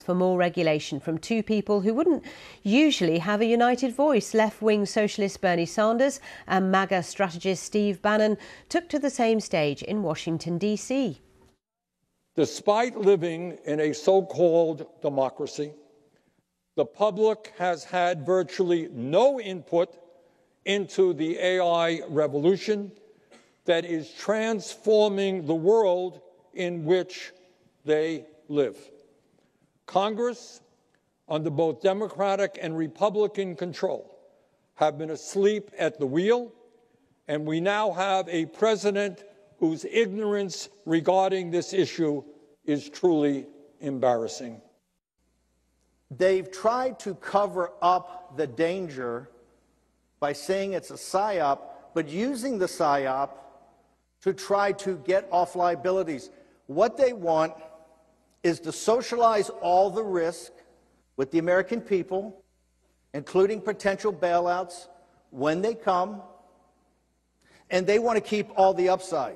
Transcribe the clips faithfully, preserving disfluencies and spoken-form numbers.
For more regulation from two people who wouldn't usually have a united voice. Left-wing socialist Bernie Sanders and MAGA strategist Steve Bannon took to the same stage in Washington, D C. Despite living in a so-called democracy, the public has had virtually no input into the A I revolution that is transforming the world in which they live. Congress, under both Democratic and Republican control, have been asleep at the wheel, and we now have a president whose ignorance regarding this issue is truly embarrassing. They've tried to cover up the danger by saying it's a psyop, but using the psyop to try to get off liabilities. What they want is to socialize all the risk with the American people, including potential bailouts when they come, and they want to keep all the upside.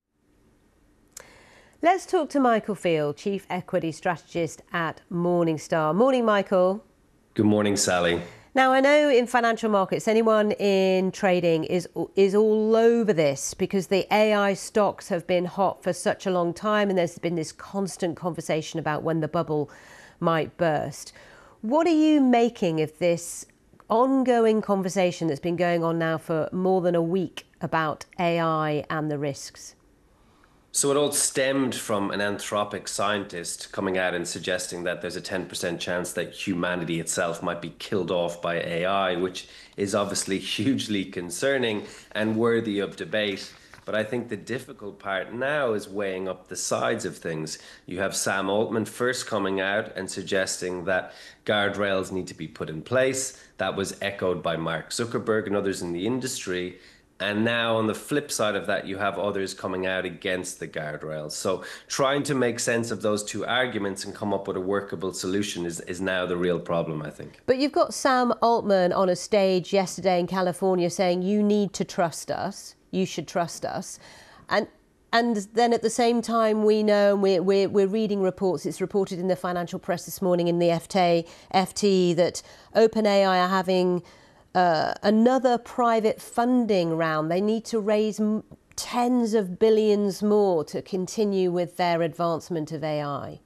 Let's talk to Michael Field, Chief Equity Strategist at Morningstar. Morning, Michael. Good morning, Sally. Now, I know in financial markets, anyone in trading is is all over this because the A I stocks have been hot for such a long time, and there's been this constant conversation about when the bubble might burst. What are you making of this ongoing conversation that's been going on now for more than a week about A I and the risks? So it all stemmed from an Anthropic scientist coming out and suggesting that there's a ten percent chance that humanity itself might be killed off by A I, which is obviously hugely concerning and worthy of debate. But I think the difficult part now is weighing up the sides of things. You have Sam Altman first coming out and suggesting that guardrails need to be put in place. That was echoed by Mark Zuckerberg and others in the industry. And now on the flip side of that, you have others coming out against the guardrails. So trying to make sense of those two arguments and come up with a workable solution is, is now the real problem, I think. But you've got Sam Altman on a stage yesterday in California saying you need to trust us, you should trust us. And and then at the same time, we know, and we're, we're, we're reading reports, it's reported in the financial press this morning in the F T, F T that OpenAI are having Uh, another private funding round. They need to raise m tens of billions more to continue with their advancement of A I.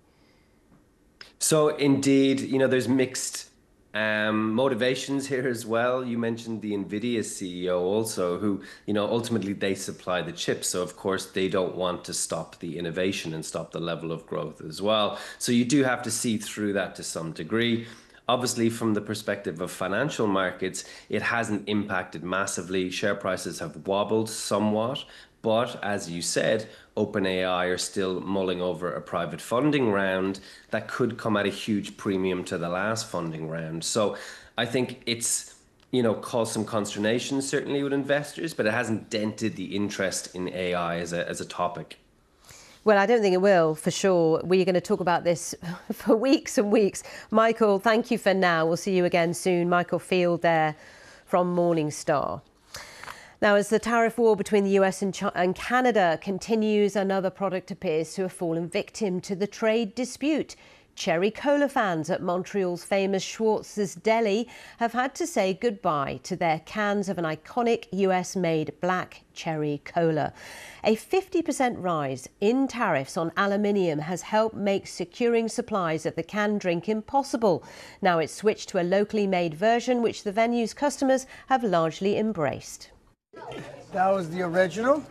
So indeed, you know, there's mixed um, motivations here as well. You mentioned the NVIDIA C E O also, who, you know, ultimately they supply the chips. So of course they don't want to stop the innovation and stop the level of growth as well. So you do have to see through that to some degree. Obviously, from the perspective of financial markets, it hasn't impacted massively. Share prices have wobbled somewhat. But as you said, OpenAI are still mulling over a private funding round that could come at a huge premium to the last funding round. So I think it's, you know, caused some consternation, certainly with investors, but it hasn't dented the interest in A I as a, as a topic. Well, I don't think it will, for sure. We're going to talk about this for weeks and weeks. Michael, thank you for now. We'll see you again soon. Michael Field there from Morningstar. Now, as the tariff war between the U S and, China and Canada continues, another product appears to have fallen victim to the trade dispute. Cherry Cola fans at Montreal's famous Schwartz's Deli have had to say goodbye to their cans of an iconic U S-made black cherry cola. A fifty percent rise in tariffs on aluminium has helped make securing supplies of the canned drink impossible. Now it's switched to a locally made version, which the venue's customers have largely embraced. That was the original.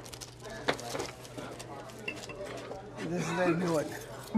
This is the new one.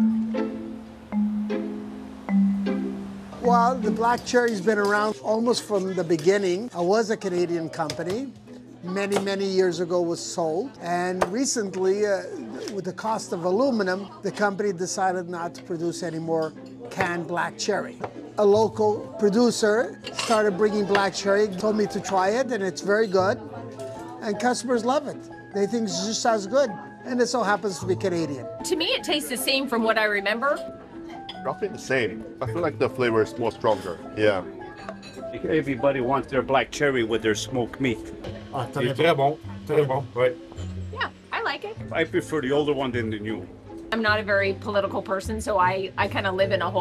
Well, the black cherry's been around almost from the beginning. I was a Canadian company. Many, many years ago was sold. And recently, uh, with the cost of aluminum, the company decided not to produce any more canned black cherry. A local producer started bringing black cherry, told me to try it, and it's very good. And customers love it. They think it's just as good. And it so happens to be Canadian. To me, it tastes the same from what I remember. Roughly the same. I feel like the flavor is more stronger. Yeah. Everybody wants their black cherry with their smoked meat. Ah, très bon. Très bon. Ouais. Yeah, I like it. I prefer the older one than the new one. I'm not a very political person, so I, I kind of live in a whole